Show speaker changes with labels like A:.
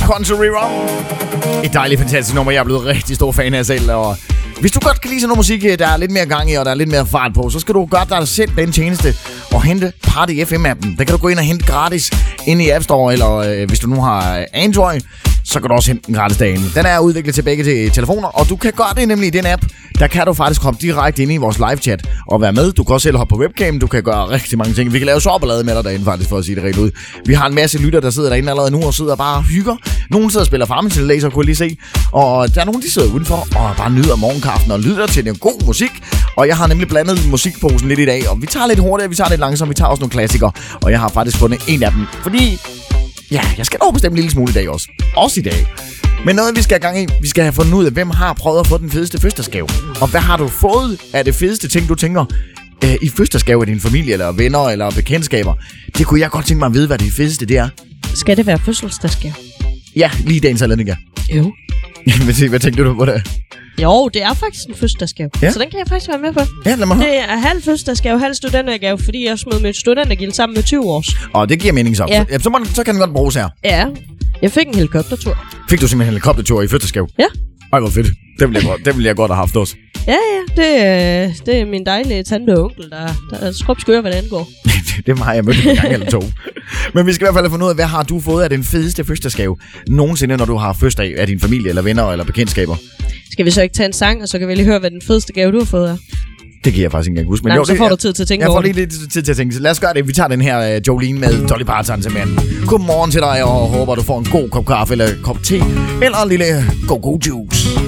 A: Country Road. Et dejligt, fantastisk nummer. Jeg er blevet rigtig stor fan af selv. Og hvis du godt kan lide sådan noget musik, der er lidt mere gang i, og der er lidt mere fart på, så skal du gøre dig selv den tjeneste og hente Party FM-appen. Der kan du gå ind og hente gratis inde i App Store, eller hvis du nu har Android, så kan du også hente den gratis dagen. Den er udviklet til begge telefoner, og du kan gøre det nemlig i den app. Der kan du faktisk komme direkte ind i vores live-chat og være med. Du kan også selv hoppe på webcam, du kan gøre rigtig mange ting. Vi kan lave shopballade med dig derinde faktisk, for at sige det rent ud. Vi har en masse lytter, der sidder derinde allerede nu og sidder bare og hygger. Nogle sidder og spiller farmingstillaser, kunne jeg lige se. Og der er nogen, der sidder udenfor og bare nyder morgenkaffen og lytter til den god musik. Og jeg har nemlig blandet musikposen lidt i dag, og vi tager lidt hurtigt, vi tager lidt langsomt, vi tager også nogle klassikere. Og jeg har faktisk fundet en af dem, fordi ja, jeg skal dog bestemme en lille smule i dag også. Også i dag. Men noget, vi skal have gang i, vi skal have fundet ud af, hvem har prøvet at få den fedeste fødselsdagsgave. Og hvad har du fået af det fedeste ting, du tænker i fødselsdagsgave af din familie, eller venner, eller bekendtskaber. Det kunne jeg godt tænke mig at vide, hvad det fedeste det er.
B: Skal det være fødselsdagsgave?
A: Ja, lige dagens anledning, ja.
B: Jo.
A: Hvad tænkte du på det?
B: Jo, det er faktisk en fødselsdagsgave. Ja. Så den kan jeg faktisk være med på.
A: Ja, lad mig høre.
B: Det er halv fødselsdagsgave, halv studentergave, fordi jeg smed mit studentergilde sammen med 20 års.
A: Og det giver mening så. Ja. Så kan den godt bruges her.
B: Ja. Jeg fik en helikoptertur.
A: Fik du simpelthen en helikoptertur i fødselsdagsgave?
B: Ja.
A: Ej, hvor fedt. Det ville jeg godt have haft også.
B: Ja. Det er min dejlige tante og onkel, der skrubskører, hvad det angår.
A: Det er mig, jeg mødte en gang eller to. Men vi skal i hvert fald have fundet ud af, hvad har du fået af den fedeste fødselsdagsgave nogensinde, når du har fødselsdag af din familie, eller venner, eller bekendtskaber?
B: Skal vi så ikke tage en sang, og så kan vi lige høre, hvad den fedeste gave, du har fået af?
A: Det kan jeg faktisk ikke engang huske.
B: Men jo, så får du tid til at tænke over det.
A: Jeg får lige lidt tid til at tænke. Så lad os gøre det. Vi tager den her Jolene med Dolly Parton simpelthen. Godmorgen til dig, og håber, du får en god kop kaffe, eller en kop te, eller en lille go-go juice.